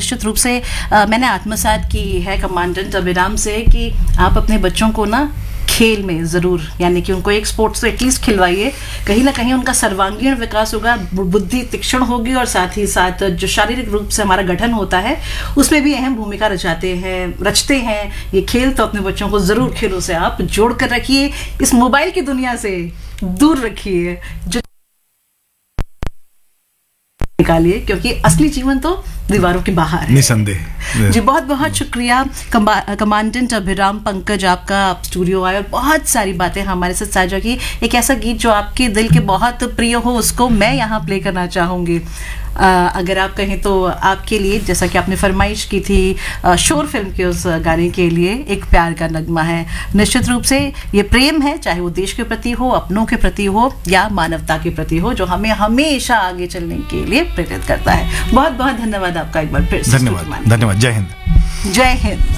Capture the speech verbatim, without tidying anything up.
निश्चित रूप से आ, मैंने आत्मसात की है कमांडेंट अभिराम से कि आप अपने बच्चों को ना खेल में ज़रूर, यानी कि उनको एक स्पोर्ट्स तो एटलीस्ट खिलवाइए, कहीं ना कहीं उनका सर्वांगीण विकास होगा, बुद्धि तीक्ष्ण होगी और साथ ही साथ जो शारीरिक रूप से हमारा गठन होता है उसमें भी अहम भूमिका रचाते हैं रचते हैं ये खेल। तो अपने बच्चों को ज़रूर खेलों से आप जोड़ कर रखिए, इस मोबाइल की दुनिया से दूर रखिए, जो निकालिए, क्योंकि असली जीवन तो दीवारों के बाहर है, निसंदेह। जी बहुत बहुत शुक्रिया कमांडेंट अभिराम पंकज, आपका आप स्टूडियो आए और बहुत सारी बातें हमारे साथ साझा की। एक ऐसा गीत जो आपके दिल के बहुत प्रिय हो उसको मैं यहाँ प्ले करना चाहूँगी, अगर आप कहें तो आपके लिए, जैसा कि आपने फरमाइश की थी शोर फिल्म के उस गाने के लिए, एक प्यार का नगमा है। निश्चित रूप से ये प्रेम है, चाहे वो देश के प्रति हो, अपनों के प्रति हो या मानवता के प्रति हो, जो हमें हमेशा आगे चलने के लिए प्रेरित करता है। बहुत बहुत धन्यवाद आपका एक बार फिर। धन्यवाद, धन्यवाद। जय हिंद। जय हिंद।